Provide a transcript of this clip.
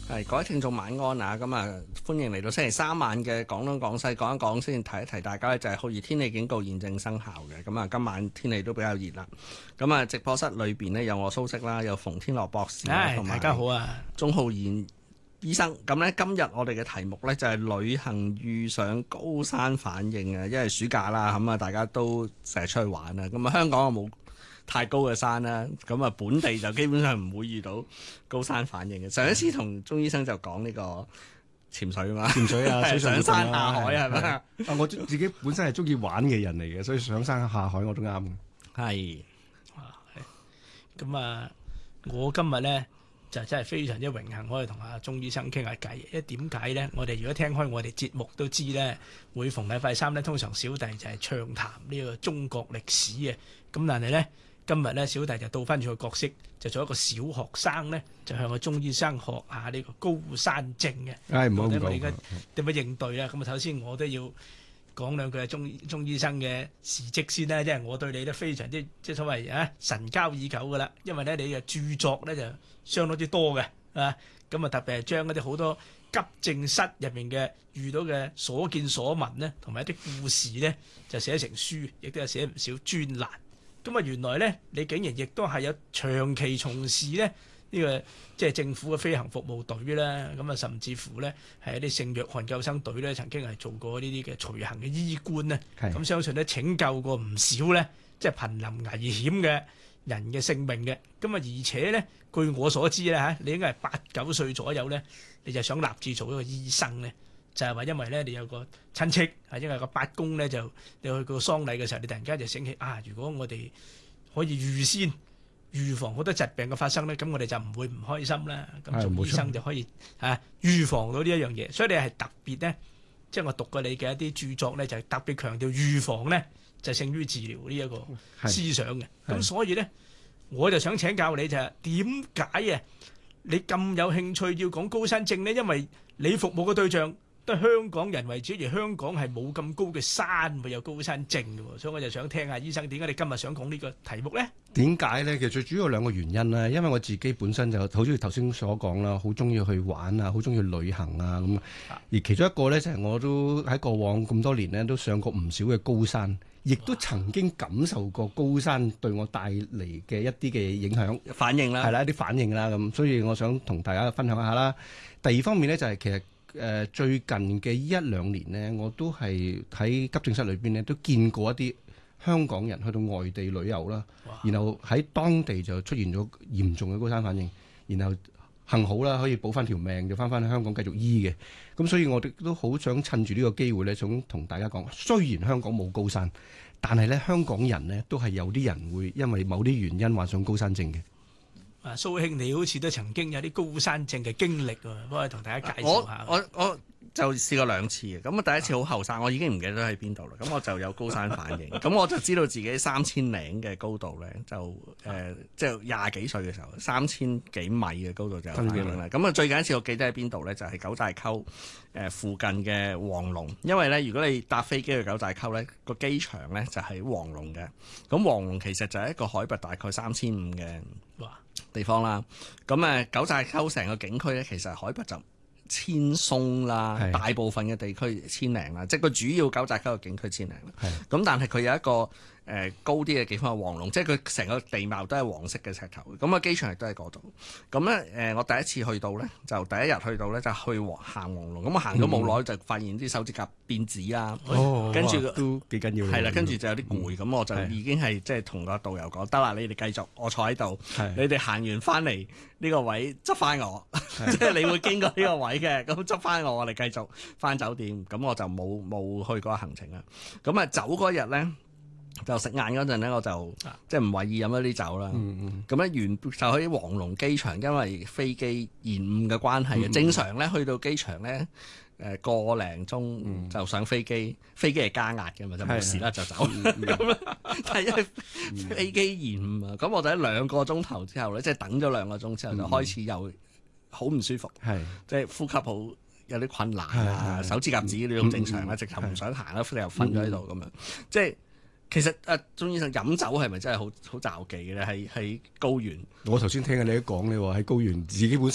係各位聽眾晚安啊！咁啊，歡迎嚟到星期三晚嘅廣東廣西，講一講先，提一提大家咧，就係酷熱天氣警告現正生效嘅。咁啊，今晚天氣都比較熱啦。咁啊，直播室裏邊呢，有我蘇軾啦，有馮天樂博士同埋大家好啊， 鍾浩然醫生。咁呢，今日我哋嘅題目呢，就係旅行遇上高山反應啊，因為暑假啦，咁啊大家都成日出去玩啊。咁啊，香港又冇太高嘅山啦，咁啊本地就基本上唔會遇到高山反應嘅。上一次同鍾醫生就講呢個潛水啊嘛， 潛水啊，水上山下海係咪啊？ 我自己本身係中意玩嘅人嚟嘅，所以上山下海我都啱嘅。 係咁啊，我今日咧就真係非常之榮幸可以同阿鍾醫生傾下偈。因為點解咧？我哋如果聽開我哋節目都知咧，每逢禮拜三咧，通常小弟就係暢談呢個中國歷史嘅。咁但係咧，今日咧，小弟就倒翻轉個角色，就做一個小學生咧，就向個鍾醫生學下呢個高山症嘅。 唔好咁講。 我而家點樣應對咧？咁啊，首先我都要講兩句鍾醫生嘅事蹟先啦，即係我對你都非常之即係所謂神交已久噶啦，因為咧你嘅著作咧就相當之多嘅啊，咁啊特別係將一啲好多急症室入面嘅遇到嘅所見所聞咧，同埋一啲故事咧，就寫成書，亦都有寫唔少專欄。咁啊，原來咧你竟然亦都係有長期從事咧呢個即係政府嘅飛行服務隊啦，咁啊甚至乎咧係一啲聖約翰救生隊咧，曾經係做過呢啲嘅隨行嘅醫官咧，咁相信咧拯救過唔少咧即係瀕臨危險嘅人嘅性命嘅。咁啊而且咧據我所知咧嚇，你應該係8、9歲左右咧，你就想立志做一個醫生咧，就係話因為咧你有個親戚係因為個八公咧，就你去個喪禮嘅時候，你突然間就醒起如果我哋可以預防好多疾病嘅發生咧，咁我哋就唔會唔開心啦。咁做醫生就可以預防到呢一樣嘢，所以你係特別咧，即係我讀過你嘅一啲著作咧，就係特別強調預防咧就勝於治療呢一個思想嘅。咁所以咧，我就想請教你就係點解你咁有興趣要講高山症咧？因為你服務嘅對象都係香港人為主，而香港係冇咁高嘅山，會有高山症嘅，所以我就想聽下醫生點解你今日想講呢個題目咧？ 點解咧？其實最主要有兩個原因啦。因為我自己本身就好似頭先所講啦，好中意去玩啊，好中意去旅行啊咁。而其中一個咧就係我都喺過往咁多年咧都上過唔少嘅高山，亦都曾經感受過高山對我帶嚟嘅一啲嘅影響反應啦， 係啦，一啲反應啦咁。所以我想同大家分享一下啦。第二方面咧就係其實最近嘅1-2年呢，我都係喺急症室裏邊呢，都見過一啲香港人去到外地旅遊啦，然後喺當地就出現咗嚴重嘅高山反應，然後幸好啦可以保翻條命，就翻去香港繼續醫嘅。咁所以我哋都好想趁住呢個機會呢，想同大家講，雖然香港冇高山，但係呢香港人呢都係有啲人會因為某啲原因患上高山症嘅。 蘇兄，你好似都曾經有啲高山症嘅經歷喎，可以同大家介紹下。 我就試過2次嘅，咁啊第一次好後生，我已經唔記得喺邊度啦。咁我就有高山反應，咁我就知道自己3000零嘅高度咧，就即係20幾歲嘅時候，3000幾米嘅高度就有反應啦。咁啊最近一次我記得喺邊度咧，就係九寨溝附近嘅黃龍，因為咧如果你搭飛機去九寨溝咧，個機場咧就喺黃龍嘅。咁黃龍其實就係一個海拔大概3500嘅地方啦。咁九寨溝成個景區咧，其實海拔就1000鬆啦，大部分嘅地區1000零啦，即係個主要九寨溝嘅景區1000零啦。咁但係佢有一個高啲嘅地方係黃龍，即係佢成個地貌都係黃色嘅石頭。咁個機場亦都喺嗰度。咁咧我第一次去到咧，就第一日去到咧就去行黃龍。咁我行咗冇耐就發現啲手指甲變紫啊，跟住都幾緊要。 係啦，跟住就有啲攰，咁我就已經係即係同個導遊講，得啦，你哋繼續，我坐喺度，你哋行完翻嚟呢個位執翻我，即係你會經過呢個位嘅，咁執翻我哋繼續翻酒店。咁我就冇去嗰個行程啦。咁走嗰日咧，就食晏嗰陣咧，我就即係唔為意飲咗啲酒啦。咁咧就喺黃龍機場，因為飛機延誤嘅關係，正常咧去到機場咧個零鐘就上飛機，飛機係加壓嘅嘛，就冇事啦就走。咁但係因為飛機延誤啊，咁我就喺2個鐘頭之後咧，即係等咗2個鐘之後就開始又好唔舒服，即係呼吸好有啲困難啊，手指甲指呢種正常啦，直頭唔想行啦，又瞓咗喺度咁樣，即係。其實鍾醫生飲酒係咪真係好詐忌嘅咧？喺高原， 我頭先聽你一講，你話喺高原自己本身。